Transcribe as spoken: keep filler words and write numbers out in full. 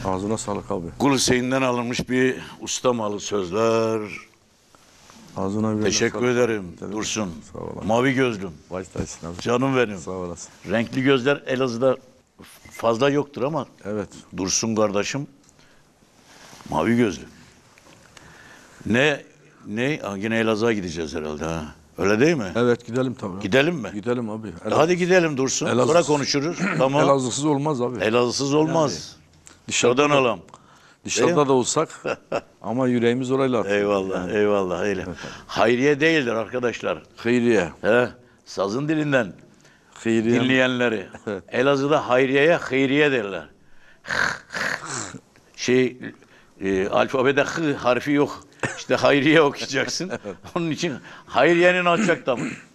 Ağzına sağlık abi. Kul Hüseyin'den alınmış bir usta malı sözler. Ağzına bir Teşekkür ederim Tabii. Dursun. Sağ olasın. Mavi gözlüm. Baş tacısın abi. Canım benim. Sağ olasın. Renkli gözler Elazığ'da fazla yoktur ama Evet. Dursun kardeşim mavi gözlü. Ne ne ha, yine Elazığ'a gideceğiz herhalde ha. Öyle değil mi? Evet gidelim tabii. Gidelim mi? Gidelim abi. E Hadi gidelim Dursun. Elazığ- Sonra konuşuruz. Tamam. Elazığsız olmaz abi. Elazığ'sız olmaz. Dışarıda Şuradan da, alalım. dışarıda da olsak ama yüreğimiz orayla atıyor. Eyvallah, Yani. eyvallah. Öyle. Hayriye değildir arkadaşlar. Hayriye. He, sazın dilinden Hayriye. dinleyenleri. Evet. Elazığ'da hayriyeye hayriye derler. şey, e, alfabede hı harfi yok. İşte hayriye okuyacaksın. Onun için hayriyenin alçak damı.